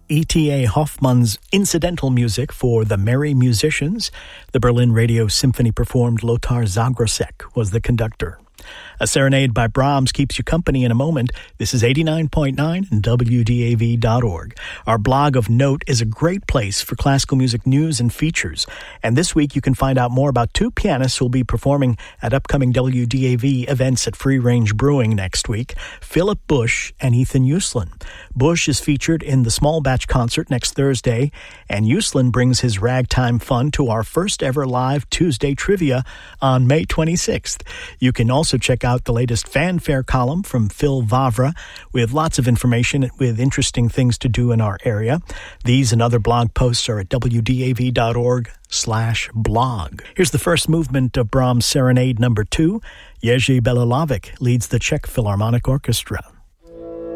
E.T.A. Hoffmann's incidental music for The Merry Musicians. The Berlin Radio Symphony performed Lothar Zagrosek was the conductor. A serenade by Brahms keeps you company in a moment. This is 89.9 and WDAV.org. Our blog of note is a great place for classical music news and features. And this week you can find out more about two pianists who will be performing at upcoming WDAV events at Free Range Brewing next week, Philip Bush and Ethan Uslan. Bush is featured in the Small Batch concert next Thursday, and Uslan brings his ragtime fun to our first ever live Tuesday trivia on May 26th. You can also check out the latest fanfare column from Phil Vavra with lots of information with interesting things to do in our area. These and other blog posts are at wdav.org/blog. Here's the first movement of Brahms' Serenade No. 2. Jerzy Belilovic leads the Czech Philharmonic Orchestra.